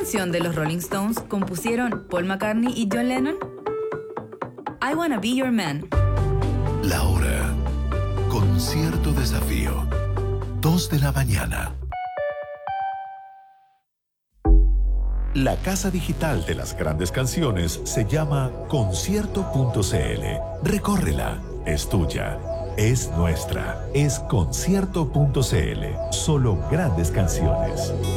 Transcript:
canción de los Rolling Stones compusieron Paul McCartney y John Lennon? I Wanna Be Your Man. La hora. Concierto Desafío. 2 de la mañana. La casa digital de las grandes canciones se llama concierto.cl. Recórrela. Es tuya. Es nuestra. Es concierto.cl. Solo grandes canciones.